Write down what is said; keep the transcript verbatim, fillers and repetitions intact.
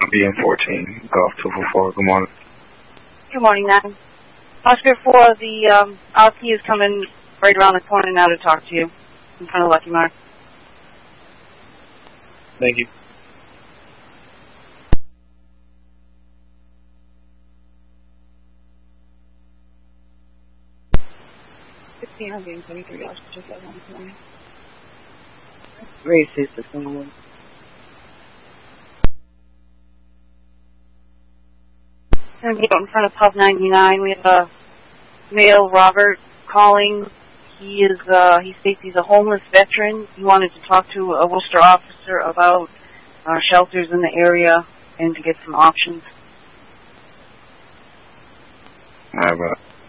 B M fourteen, Golf two four four. Good morning. Good morning, Adam. Oscar four, the um, R P is coming right around the corner now to talk to you in front of Lucky Mark. Thank you. sixteen hundred and twenty-three dollars for just that one morning. Racist is going on. Going to be out in front of Pub ninety-nine. We have a male, Robert, calling. He is, uh, he states he's a homeless veteran. He wanted to talk to a Worcester officer about uh, shelters in the area and to get some options. All right, bro.